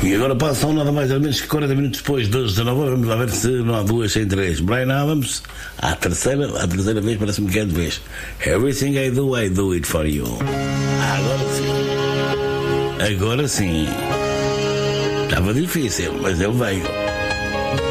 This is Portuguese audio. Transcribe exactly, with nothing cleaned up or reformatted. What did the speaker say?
E agora passam nada mais ou menos que quarenta minutos depois das dezanove horas. Vamos lá ver se não há duas sem três. Bryan Adams, à terceira, à terceira vez, parece-me que é de vez. Everything I do, I do it for you. Agora sim. Agora sim. Estava difícil, mas ele veio.